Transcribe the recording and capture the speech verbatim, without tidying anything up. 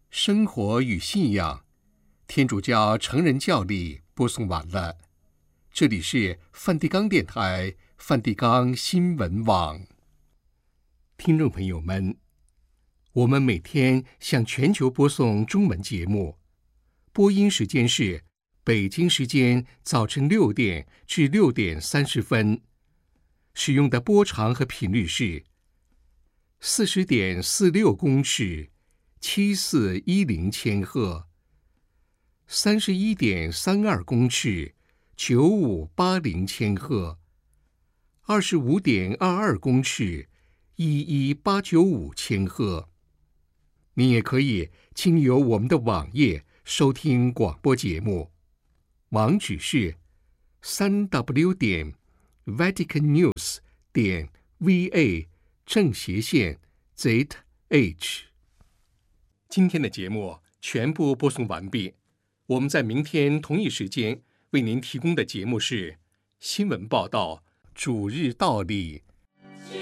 生活与信仰，天主教成人教理播送完了。这里是梵蒂冈电台梵蒂冈新闻网。听众朋友们，我们每天向全球播送中文节目，播音时间是北京时间早晨六点至六点三十分，使用的波长和频率是四十点四六公尺，七四一零千赫，三十一点三二公尺，九五八零千赫，二十五点二二公尺，一一八九五千赫。你也可以经由我们的网页收听广播节目，网址是三 w 点 vatican news 点 v a 正斜线 z h。今天的节目全部播送完毕。我们在明天同一时间为您提供的节目是新闻报道、主日道理、